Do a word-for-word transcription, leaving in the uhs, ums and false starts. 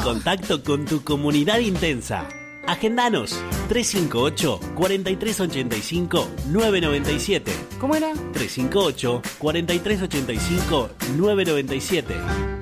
contacto con tu comunidad intensa. Agendanos tres cinco ocho, cuatro tres ocho cinco, nueve nueve siete. ¿Cómo era? tres cinco ocho, cuatro tres ocho cinco, nueve nueve siete.